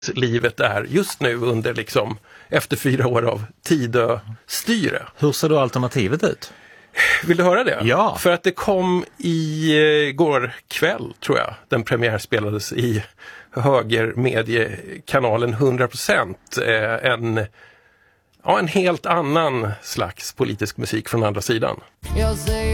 livet är just nu under liksom efter 4 år av Tidö-styre. Hur ser då alternativet ut? Vill du höra det? Ja. För att det kom går kväll, tror jag. Den premiärspelades i högermediekanalen 100%. En helt annan slags politisk musik från andra sidan.